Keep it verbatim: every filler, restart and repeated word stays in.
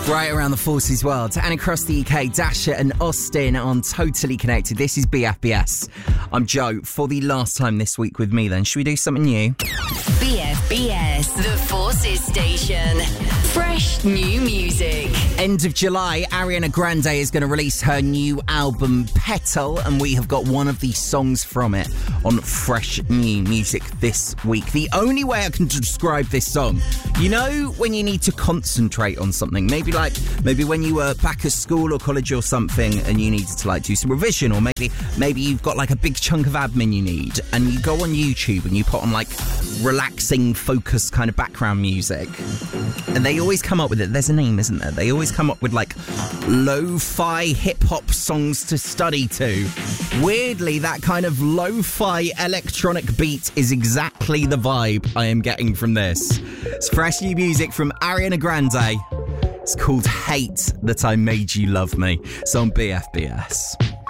Right around the forces world and across the U K, Dasher and Austin on Totally Connected. This is B F B S. I'm Joe. For the last time this week with me then, should we do something new? B F B S, the Forces Station. Fresh new music. End of July, Ariana Grande is going to release her new album, Petal, and we have got one of the songs from it on Fresh New Music this week. The only way I can describe this song, you know when you need to concentrate on something, maybe like, maybe when you were back at school or college or something and you needed to like do some revision, or maybe maybe you've got like a big chunk of admin you need and you go on YouTube and you put on like relaxing, focused kind of background music, and they always come up with it. There's a name, isn't there? They always come up with like lo-fi hip-hop songs to study to. Weirdly, that kind of lo-fi electronic beat is exactly the vibe I am getting from this. It's fresh new music from Ariana Grande. It's called Hate That I Made You Love Me. It's on B F B S.